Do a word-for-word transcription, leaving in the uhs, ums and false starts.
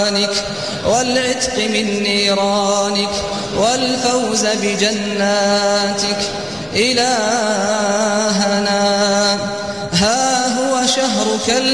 والعتق من نيرانك والفوز بجناتك. إلهنا ها هو شهرك